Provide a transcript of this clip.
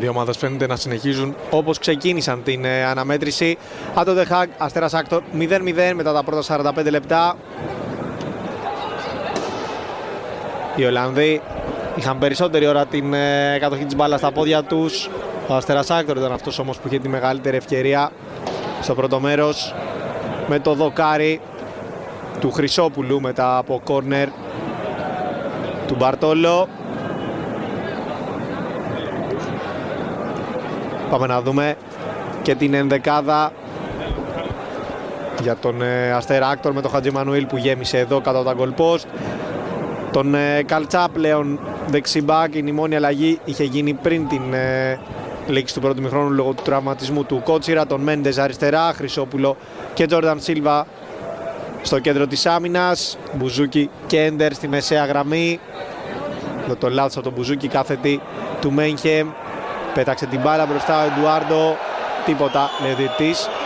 δύο ομάδες φαίνεται να συνεχίζουν όπως ξεκίνησαν την αναμέτρηση. Από το The Hague, Αστέρας Άκτορ 0-0 μετά τα πρώτα 45 λεπτά. Οι Ολλανδοί είχαν περισσότερη ώρα την κατοχή της μπάλας στα πόδια τους. Ο Αστέρας Άκτορ ήταν αυτός όμως που είχε τη μεγαλύτερη ευκαιρία στο πρώτο μέρος με το δοκάρι του Χρυσόπουλου μετά από κόρνερ του Μπαρτόλο. Πάμε να δούμε και την ενδεκάδα για τον Αστέρα Άκτορ με τον Χατζημανουήλ που γέμισε εδώ κατά τα goal post. Τον Καλτσά πλέον δεξιμπάκ, η μόνη αλλαγή είχε γίνει πριν την λήξη του πρώτου μηχρόνου λόγω του τραυματισμού του Κότσιρα. Τον Μέντες αριστερά, Χρυσόπουλο και Τζόρνταν Σίλβα στο κέντρο της άμυνας. Μπουζούκι και Έντερ στη μεσαία γραμμή. Με το λάθος από τον Μπουζούκι, κάθετη του Μέινχεμ. Πέταξε την μπάλα μπροστά ο Εντουάρντο. Τίποτα, λέει ο διαιτητής.